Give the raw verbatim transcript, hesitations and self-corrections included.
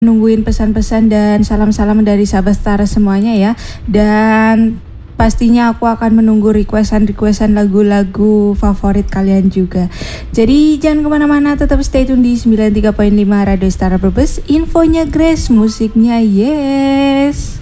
Nungguin pesan-pesan dan salam-salam dari sahabat setara semuanya ya. Dan pastinya aku akan menunggu requestan-requestan lagu-lagu favorit kalian juga. Jadi jangan kemana-mana, tetap stay tune di sembilan puluh tiga koma lima Radio Setara Brebes. Infonya Grace, musiknya yes.